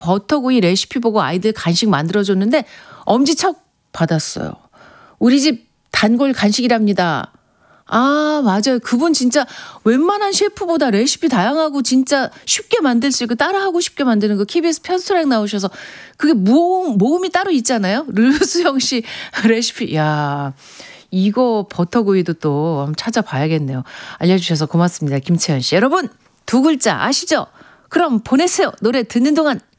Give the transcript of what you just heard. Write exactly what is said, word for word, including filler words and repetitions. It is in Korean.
버터구이 레시피 보고 아이들 간식 만들어줬는데 엄지척 받았어요. 우리 집 단골 간식이랍니다. 아, 맞아요. 그분 진짜 웬만한 셰프보다 레시피 다양하고 진짜 쉽게 만들 수 있고 따라하고 쉽게 만드는 거 케이비에스 편스트라이크 나오셔서 그게 모음, 모음이 따로 있잖아요. 류수영 씨 레시피. 야, 이거 버터구이도 또 한번 찾아봐야겠네요. 알려주셔서 고맙습니다. 김채연 씨. 여러분, 두 글자 아시죠? 그럼 보내세요. 노래 듣는 동안